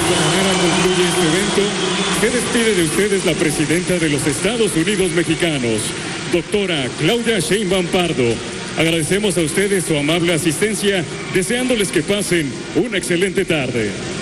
esta manera concluye este evento. Se despide de ustedes la presidenta de los Estados Unidos mexicanos, doctora Claudia Sheinbaum Pardo. Agradecemos a ustedes su amable asistencia, deseándoles que pasen una excelente tarde.